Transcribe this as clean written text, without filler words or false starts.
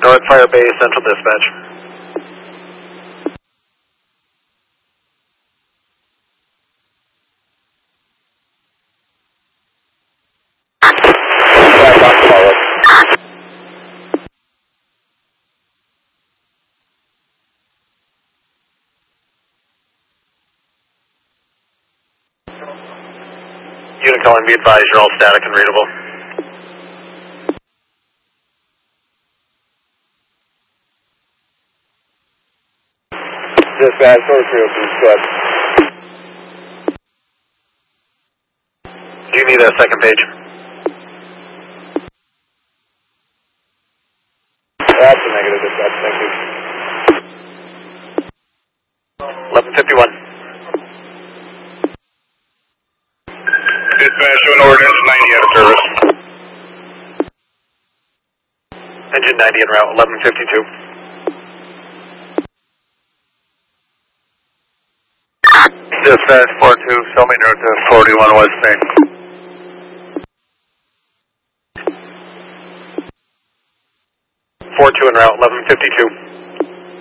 North Fire Base, Central Dispatch. Unit calling, be advised, you're all static and readable. Dispatch, source 302, go ahead. Do you need a second page? That's a negative, dispatch, thank you. 1151. Dispatch, showing ordinance 90 out of service. Engine 90 en route, 1152. Dispatch 42, show me route to 41 West Main. 42 en route, 1152.